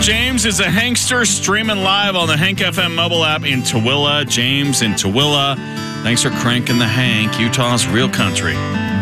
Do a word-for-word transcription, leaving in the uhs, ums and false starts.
James is a Hankster streaming live on the Hank F M mobile app in Tooele. James in Tooele. Thanks for cranking the Hank, Utah's real country.